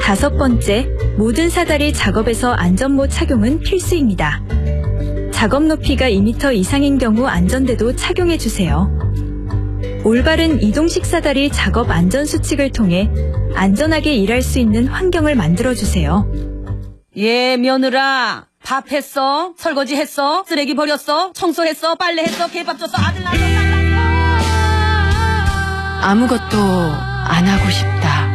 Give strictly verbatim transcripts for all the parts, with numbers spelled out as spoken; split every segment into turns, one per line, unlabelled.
다섯 번째, 모든 사다리 작업에서 안전모 착용은 필수입니다. 작업 높이가 이 미터 이상인 경우 안전대도 착용해주세요. 올바른 이동식 사다리 작업 안전수칙을 통해 안전하게 일할 수 있는 환경을 만들어주세요.
예, 며느라. 밥 했어? 설거지 했어? 쓰레기 버렸어? 청소했어? 빨래했어? 개밥 줬어? 아들 낳았어? 딸 낳았어?
아무것도 안 하고 싶다.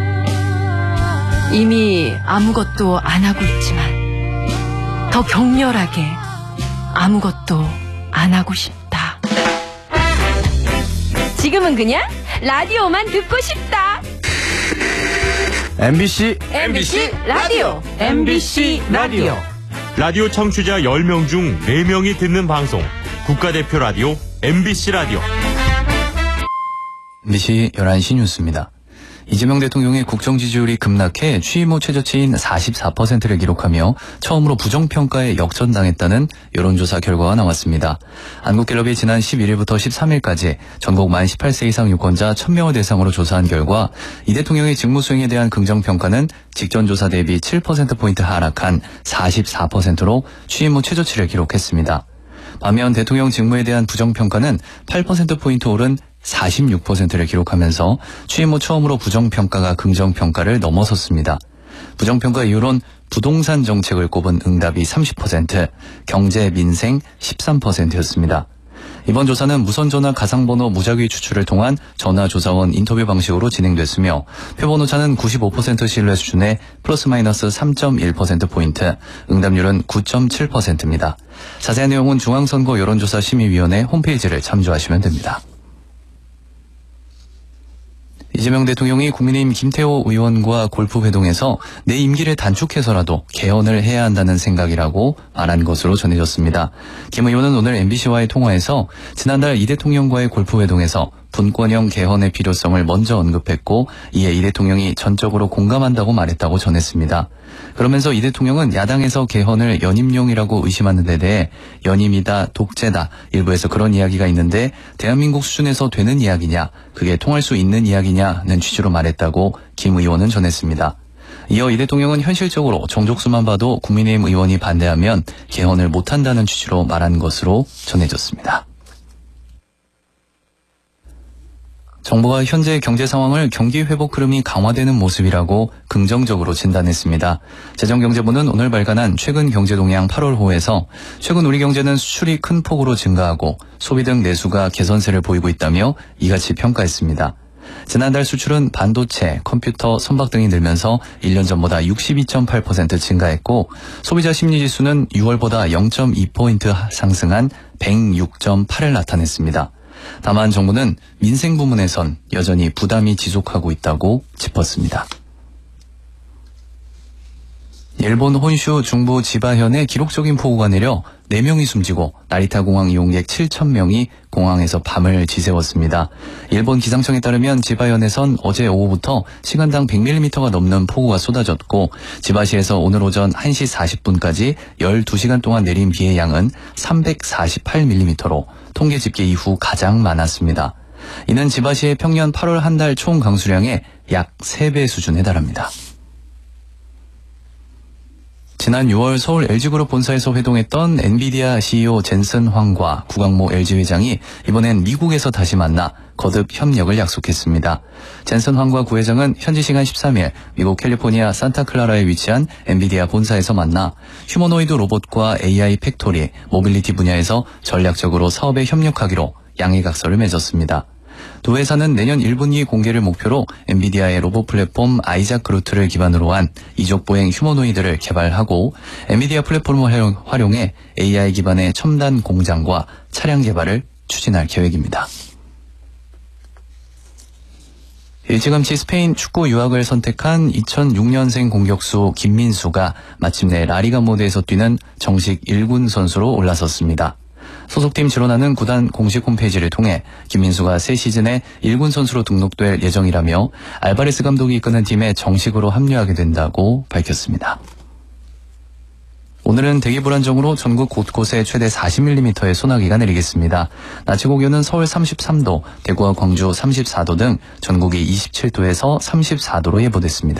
이미 아무것도 안 하고 있지만 더 격렬하게 아무것도 안 하고 싶다. 지금은 그냥 라디오만 듣고 싶다.
엠비씨
엠비씨 라디오
엠비씨 라디오
라디오 청취자 열 명 중 네 명이 듣는 방송 국가대표 라디오 엠비씨 라디오.
엠비씨 열한 시 뉴스입니다. 이재명 대통령의 국정 지지율이 급락해 취임 후 최저치인 사십사 퍼센트를 기록하며 처음으로 부정평가에 역전당했다는 여론조사 결과가 나왔습니다. 한국갤럽이 지난 십일일부터 십삼일까지 전국 만 열여덟 세 이상 유권자 천 명을 대상으로 조사한 결과 이 대통령의 직무수행에 대한 긍정평가는 직전 조사 대비 칠 퍼센트포인트 하락한 사십사 퍼센트로 취임 후 최저치를 기록했습니다. 반면 대통령 직무에 대한 부정평가는 팔 퍼센트포인트 오른 사십육 퍼센트를 기록하면서 취임 후 처음으로 부정평가가 긍정평가를 넘어섰습니다. 부정평가 이유론 부동산 정책을 꼽은 응답이 삼십 퍼센트, 경제, 민생 십삼 퍼센트였습니다. 이번 조사는 무선전화 가상번호 무작위 추출을 통한 전화조사원 인터뷰 방식으로 진행됐으며 표본 오차는 구십오 퍼센트 신뢰 수준의 플러스 마이너스 삼 점 일 퍼센트포인트, 응답률은 구 점 칠 퍼센트입니다. 자세한 내용은 중앙선거 여론조사 심의위원회 홈페이지를 참조하시면 됩니다. 이재명 대통령이 국민의힘 김태호 의원과 골프회동에서 내 임기를 단축해서라도 개헌을 해야 한다는 생각이라고 말한 것으로 전해졌습니다. 김 의원은 오늘 엠비씨와의 통화에서 지난달 이 대통령과의 골프회동에서 분권형 개헌의 필요성을 먼저 언급했고 이에 이 대통령이 전적으로 공감한다고 말했다고 전했습니다. 그러면서 이 대통령은 야당에서 개헌을 연임용이라고 의심하는 데 대해 연임이다, 독재다, 일부에서 그런 이야기가 있는데 대한민국 수준에서 되는 이야기냐, 그게 통할 수 있는 이야기냐는 취지로 말했다고 김 의원은 전했습니다. 이어 이 대통령은 현실적으로 정족수만 봐도 국민의힘 의원이 반대하면 개헌을 못한다는 취지로 말한 것으로 전해졌습니다. 정부가 현재 경제 상황을 경기 회복 흐름이 강화되는 모습이라고 긍정적으로 진단했습니다. 재정경제부는 오늘 발간한 최근 경제 동향 팔월호에서 최근 우리 경제는 수출이 큰 폭으로 증가하고 소비 등 내수가 개선세를 보이고 있다며 이같이 평가했습니다. 지난달 수출은 반도체, 컴퓨터, 선박 등이 늘면서 일 년 전보다 육십이 점 팔 퍼센트 증가했고 소비자 심리지수는 유월보다 영 점 이 포인트 상승한 백육 점 팔을 나타냈습니다. 다만 정부는 민생 부문에선 여전히 부담이 지속하고 있다고 짚었습니다. 일본 혼슈 중부 지바현에 기록적인 폭우가 내려 네 명이 숨지고 나리타 공항 이용객 칠천 명이 공항에서 밤을 지새웠습니다. 일본 기상청에 따르면 지바현에선 어제 오후부터 시간당 백 밀리미터가 넘는 폭우가 쏟아졌고 지바시에서 오늘 오전 한 시 사십 분까지 열두 시간 동안 내린 비의 양은 삼백사십팔 밀리미터로 통계 집계 이후 가장 많았습니다. 이는 지바시의 평년 팔월 한 달 총 강수량의 약 세 배 수준에 달합니다. 지난 유월 서울 엘지그룹 본사에서 회동했던 엔비디아 씨이오 젠슨 황과 구광모 엘지 회장이 이번엔 미국에서 다시 만나 거듭 협력을 약속했습니다. 젠슨 황과 구 회장은 현지 시간 십삼 일 미국 캘리포니아 산타클라라에 위치한 엔비디아 본사에서 만나 휴머노이드 로봇과 에이아이 팩토리, 모빌리티 분야에서 전략적으로 사업에 협력하기로 양해각서를 맺었습니다. 두 회사는 내년 일 분기 공개를 목표로 엔비디아의 로봇 플랫폼 아이작 그루트를 기반으로 한 이족 보행 휴머노이드를 개발하고 엔비디아 플랫폼을 활용해 에이아이 기반의 첨단 공장과 차량 개발을 추진할 계획입니다. 일찌감치 스페인 축구 유학을 선택한 이천육 년생 공격수 김민수가 마침내 라리가 모드에서 뛰는 정식 일 군 선수로 올라섰습니다. 소속팀 지로나는 구단 공식 홈페이지를 통해 김민수가 새 시즌에 일 군 선수로 등록될 예정이라며 알바레스 감독이 이끄는 팀에 정식으로 합류하게 된다고 밝혔습니다. 오늘은 대기 불안정으로 전국 곳곳에 최대 사십 밀리미터의 소나기가 내리겠습니다. 낮 최고 기온은 서울 삼십삼 도, 대구와 광주 삼십사 도 등 전국이 이십칠 도에서 삼십사 도로 예보됐습니다.